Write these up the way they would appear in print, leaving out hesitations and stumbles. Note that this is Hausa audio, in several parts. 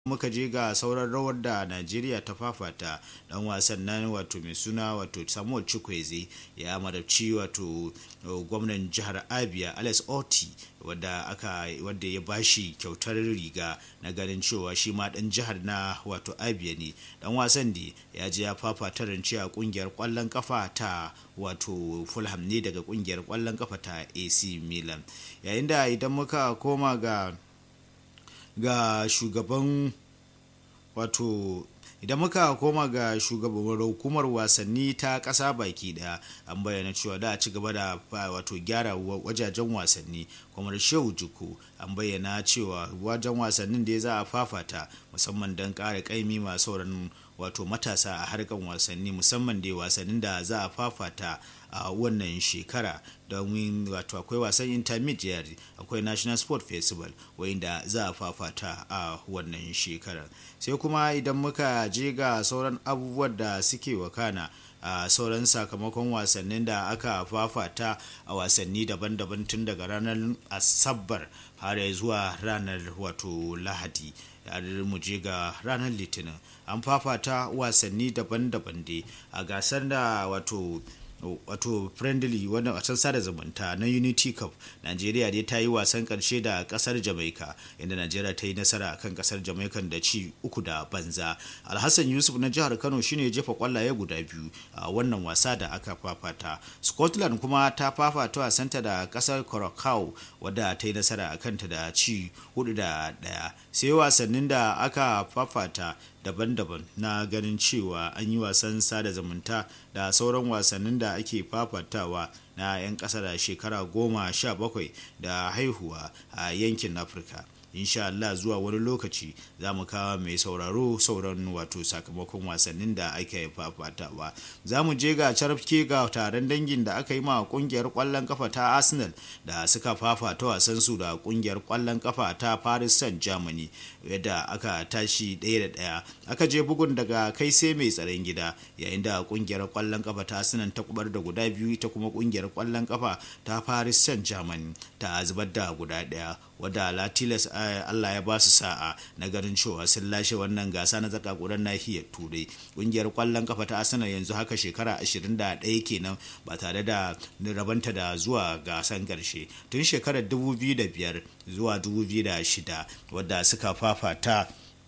muka je ga sauran rawar da Najeriya ta fafata, dan wasan nan wato mai suna wato Samuel Chukwueze ya marabci wato gwamnan jihar Abia Alex Otti wanda ya bashi kyautar riga na ganin cewa shi ma dan jihar na wato Abia ne. Dan wasan da ya je ya fafata rance a kungiyar kwallon kafa ta wato Fulham ne daga kungiyar kwallon kafa ta AC Milan. Yayin da idan muka koma ga shugaban wato idan muka koma ga shugaban hukumar wasanni ta ƙasa baki daya, an bayyana cewa da a ci gaba da wato gyara wajajen wasanni. Kwamar Shehu Juku an bayyana cewa wajen wasannin da za a fafata musamman don ƙara ƙaimi masu sauran wato matasa a harkar wasanni, musamman da wasannin da za a fafata a wannan shekara. Domin wato akwai wasan intermediate, akwai National Sport Festival wanda za a fafata a wannan shekarar. Sai kuma idan muka je ga sauran abubuwan da suke wakana a sauran sakamakon wasannin da aka fafata a wasanni daban-daban tun daga ranar Asabar har zuwa ranar wato Lahadi, har mu je ga ranar Litinin. An fafata wasanni daban-daban dai a gasar da wato friendly wannan wasan sada zumunta na Unity Cup. Najeriya dai ta yi wasan karshe da kasar Jamaica, inda Najeriya ta yi nasara akan kasar Jamaica da ci 3-0. Alhassan Yusuf na jihar Kano shine jefa kwallaye guda 2 a wannan wasa da aka fafata. Scotland kuma ta fafata wasanta da kasar Curacao wadda ta yi nasara akan ta da ci 4-1. Sai wasannin da aka fafata daban-daban na ganin cewa an yi wasan sada zumunta da sauran wasannin da ake fafatawa na 'yan ƙasa da shekara 17 da haihuwa a yankin Afirka. Insha Allah zuwa wani lokaci za mu kawo mai sauraro sauran wato sakamakon wasannin da aka fafatawa. Za mu je ga carfke ga taron dangin da aka yi ma kungiyar kwallon kafa ta Arsenal da suka fafata wasan su da kungiyar kwallon kafa ta Paris Saint-Germain, yadda aka tashi 1-1. Aka je bugun daga kai sai mai tsaron gida, yayin da kungiyar kwallon kafa ta Arsenal ta kubar da guda 2, ita kuma kungiyar kwallon kafa ta Paris Saint-Germain ta zubar da guda 1, wadda Latilas Allah ya ba su sa'a na ganin cewa sun lashe wannan gasa na zakakuran nahiyar Turai. Kungiyar kwallon kafa ta Arsenal yanzu haka shekara 21 kenan ba tare da rabanta da zuwa gasan karshe tun shekarar 2005 zuwa 2006 wadda suka fafata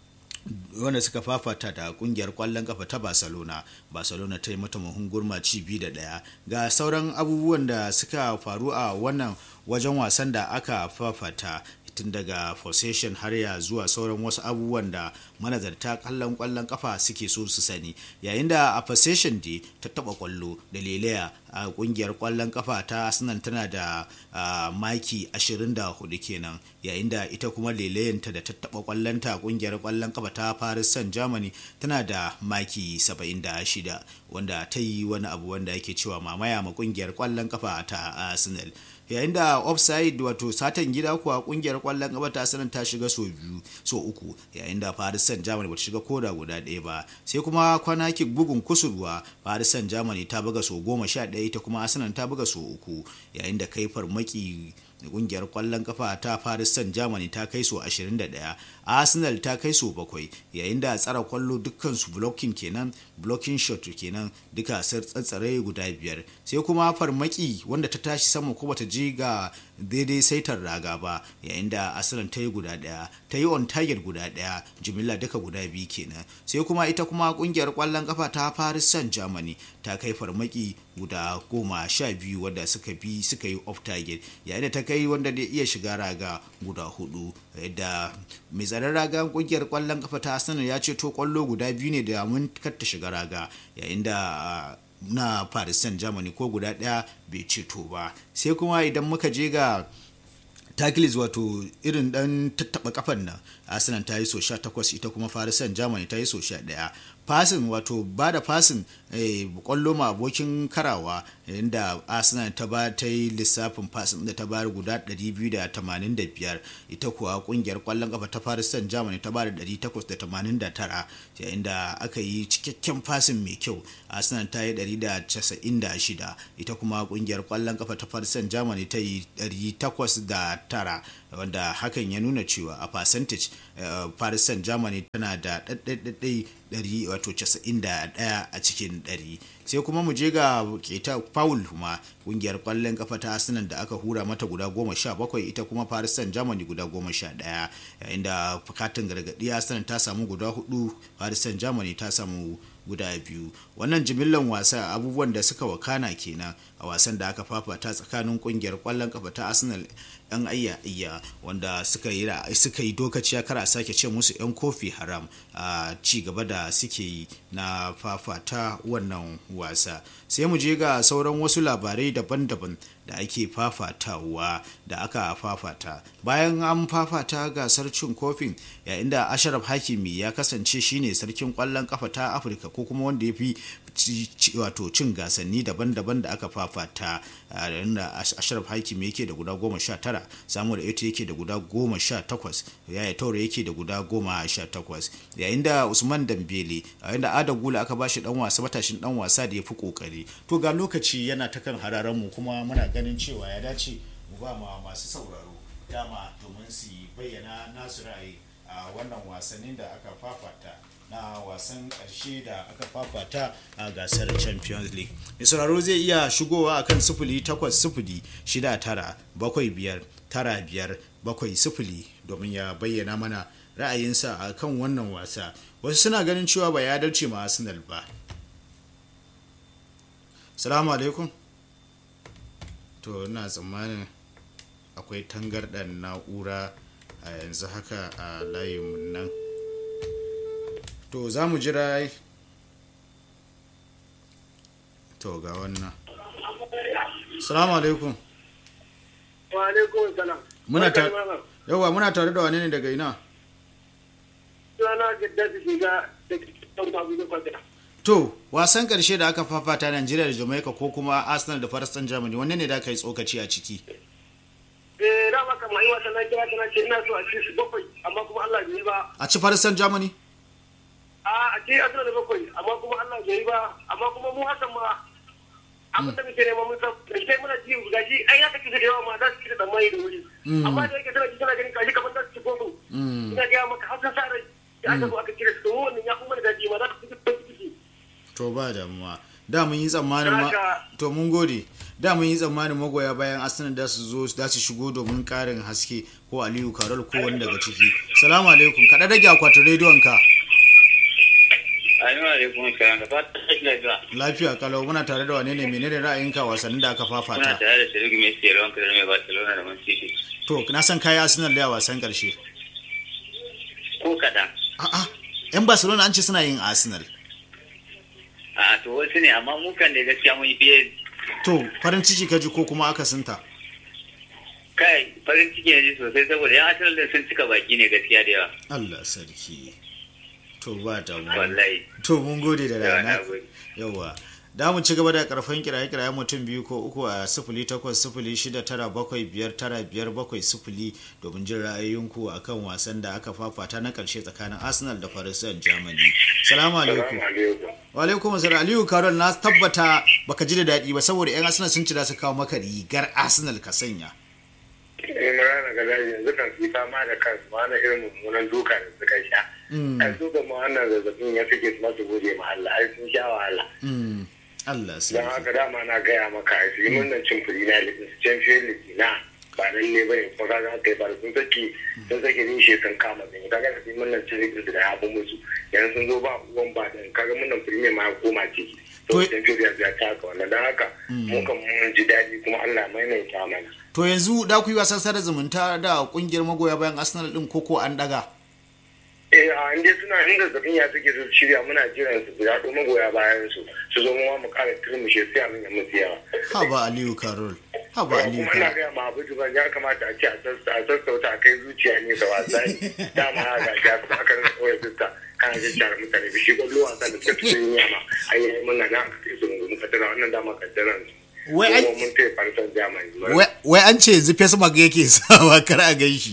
da kungiyar kwallon kafa ta Barcelona ta yi mata muhungurma ci 2-1. Ga sauran abubuwan da suka faru a wannan wajen wasan da aka fafata, tun daga possession har ya zuwa sauran wasu abubuwan da manazarta kallon kwallon kafa suke so su sani. Yayin da a possession da ta taba kwallo da lelaya a kungiyar kwallon kafa ta Arsenal tana da maki 24 kenan, yayin da ita kuma lelayanta da ta taba kwallonta kungiyar kwallon kafa ta Paris Saint-Germain tana da maki 76, wanda ta yi wani abu wanda yake cewa mamaya ma kungiyar kwallon kafa ta Arsenal. Yayin da offside wato satan gida kuwa kungiyar kwallon kafa ta Arsenal ta shiga so 3, yayin da Paris Saint-Germain bata shiga koda guda 1 ba. Sai kuma kwana kick bugun kusurwa, Paris Saint-Germain ta buga so 11, ita kuma Arsenal ta buga so 3, yayin da kai farmaki kungiyar kwallon kafa ta Paris Saint-Germain ta kai so 21, Arsenal ta kai so 7, yayin da tsara kwallo dukkan su blocking shot kenan duka sai tsatsare guda 5. Sai kuma farmaki wanda ta tashi sama ko bata je ga daidai saitar raga ba, yayin da Arsenal ta yi guda 1, ta yi on target guda 1, jimilla duka guda 2 kenan. Sai kuma ita kuma kungiyar kwallon kafa ta Paris Saint-Germain ta kai farmaki guda 12 wanda suka yi off target, yayin da ta kai wanda da iya shiga raga guda 4, da mai tsaron raga kungiyar kwallon kafa ta Arsenal ya ce to kwallo guda 2 ne da mun kar ta shiga raga, yayin da na Paris Saint-Germain ko guda 1 bai ceto ba. Sai kuma idan muka je ga tackles wato irin dan tattaba kafan nan, Arsenal ta yi so 18, ita kuma Paris Saint-Germain ta yi so 11. Passing wato ba da passing kwallo ma abokin karawa, inda Arsenal ta yi lissafin passing da ta bayar guda 285, ita kuwa kungiyar kwallon kafa ta Paris Saint-Germain ta bayar 889, yayin da aka yi cikakken passing mai kyau, Arsenal ta yi 196, ita kuma kungiyar kwallon kafa ta Paris Saint-Germain ta yi 809, wanda hakan ya nuna cewa a percentage Paris Saint-Germain tana da ɗaɗɗaɗɗai 91 a cikin 100. Sai kuma mu je ga keta Paul kuma kungiyar kwallon kafa ta Arsenal da aka hura mata guda 17 ita kuma Paris Saint-Germain guda 11, yayin da katin gargadi Arsenal ta samu guda 4, Paris Saint-Germain ta samu guda 2. Wannan jimillan wasa abubuwan da suka wakana kenan a wasan da aka fafata tsakanin kungiyar kwallon kafa ta Arsenal yan ayya wanda suka yi dokaci kar a sake ce musu yan kofi haram a ci gaba da suke yi na fafata wannan wasa. Sai mu je ga sauran wasu labarai daban-daban da ake fafatawa da aka fafata bayan an fafata gasar cin kofin, yayin da Ashraf Hakimi ya kasance shine sarkin kwallon kafa ta Afirka ko kuma wanda ya fi wato cin gasanni daban-daban da aka fafata, inda Ashraf Hakimi yake da guda 19, Samuel Eto'o yake da guda 18, Yaya Toure yake da guda 18, yayin da Usman Dembele, yayin da Ada Gula aka bashi dan wasa, matashin dan wasa da ya fi kokari. To ga lokaci yana ta kan hararen mu kuma muna ganin cewa ya dace mu ba masu sauraro dama domin su bayyana nasu ra'ayi a wannan wasannin da aka fafata na wasan ƙarshe da aka fafata a gasar Champions League. Mai sauraro zai iya shigowa akan 0806959570 domin ya bayyana mana ra'ayinsa a kan wannan wasa. Wasu suna ganin cewa ba ya dace ma Arsenal ba. Salamu alaikum. To ina tsammanin akwai tangarɗar na'ura a yanzu haka a layinmu nan. To za mu jira. To ga wannan. Salamu alaikum. Wa alaikum salam. Muna tare da wane ne daga ina? Sunana Gaddafi shiga da Abuja Kwatira. To, wasan ƙarshe da aka fafata Najeriya da Jamaica ko kuma Arsenal da Paris Saint-Germain, wanne ne da aka yi tsokaci a ciki? Dama kamar yi wasan na kira kana ce ina so a ci su 7 amma kuma Allah bai yi ba. A ci Paris Saint-Germain? A ce Arsenal da 7 amma kuma Allah bai yi ba, amma kuma mu hakan ma abin da muke neman mun san da shi muna ji gashi ai ya kace da yawa ma za su ci da tsammani da wuri. Amma da yake tana ganin kashi kamar za su ci kofin. Ina ga maka har san sa rai. Ya aka zo aka kira su to wannan ya kuma da daji ma za su ci. To ba damuwa. Da mun yi tsammanin to mun gode. Da mun yi tsammanin magoya bayan Arsenal da su shigo domin karin haske ko Aliyu Karol ko wani daga ciki. Salamu alaikum. Kada rage akwatin rediyon ka. Alaikum salam. Da fatan lafiya. Lafiya kalau muna tare da wane ne, menene ra'ayinka wasannin da aka fafata? Muna tare da Sadiq Messi da Ronaldo da Barcelona da Man City. To na san kai Arsenal da wasan karshe. Ko kadan. A'a. Yan Barcelona an ce suna yin Arsenal. To wasu ne amma mu kan da gaskiya mun yi fiye. To farin ciki ka ji ko kuma aka sunta? Kai farin ciki ne sosai saboda yan Arsenal din sun cika baki ne gaskiya da yawa. Allah sarki. To ba ta mu. Wallahi. To mun gode da rana. Yawa. Da mu ci gaba da karfan kiraye-kiraye mutum 2 ko 3 a 0806975957 domin jin ra'ayoyinku akan wasan da aka fafata na karshe tsakanin Arsenal da Paris Saint-Germain. Salamu alaikum. Wa alaikum assalam. Aliyu Karol, na tabbata baka ji da daɗi ba saboda yan Arsenal sun ci da su kawo maka rigar Arsenal ka sanya. Imran Galaji yanzu kan fi fama da kansu ma na irin mummunan duka da suka sha. Ai su ga ma wannan zazzabin ya fike su masu gode ma Allah, ai sun sha wahala. Allah sai. Dan haka dama na gaya maka ai su yi murnan cin firi na Champions League na ba lalle bane ko ka ga kai ba sun sake nishe sun kama ne. Kaga da murnan cin League da ya bu musu. Yanzu sun zo ba uwan ba dan kaga murnan Premier ma ya koma ciki. To Champions League ya taka wannan dan haka mu kan mun ji dadi kuma Allah maimaita mana. To yanzu da ku yi wasan sada zumunta da kungiyar magoya bayan Arsenal din koko an daga? A inda suna inda zafin ya suke su shirya muna jiran su guda ɗo magoya bayan su zo mu ƙara turmushe sai abin ya mutu yawa. Haba Aliyu Karol. Haba Aliyu Karol. Kuma ina gaya ma abu ban ya kamata a ce a sassauta a kai zuciya ne da wasa ne. Dama ga shi a aka rinka kawai fuska kana jin shara mutane bishi kwallo wasa da suka fi yin yama. An yi muna na aka kai su mu kadara wannan dama kaddaran su. Wai an ce yanzu face mag yake sawa kar a gan shi.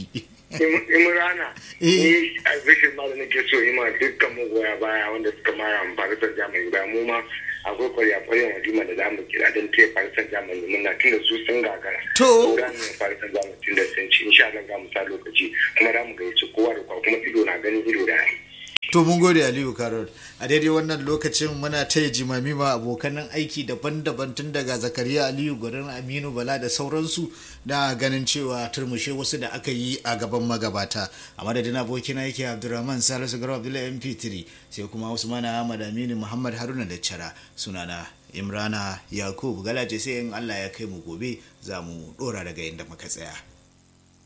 Imrana ni albishir ma da nake so yi ma dukkan magoya baya wanda suka mara farisar jamani ba mu ma akwai kwarya-kwaryan walima da zamu kira don taya farisar jamani muna tun da su sun gagara To. ranar farisar jamani tun da sun ci insha Allah za mu sa lokaci kuma za mu gayyaci kowa da kowa kuma ido na ganin ido da ai. To mun gode Aliyu Karol. A daidai wannan lokacin muna taya jimami ma abokan aiki daban-daban tun daga Zakariya Aliyu Gwarin Aminu Bala da sauransu da ganin cewa turmushe wasu da aka yi a gaban magabata. A madadin abokina yake Abdulrahman Salisu Garba Abdullahi MP3 sai kuma Usman Ahmad Aminu Muhammad Haruna da Cara sunana Imrana Yakubu Galaje sai in Allah ya kai mu gobe za mu dora daga inda muka tsaya.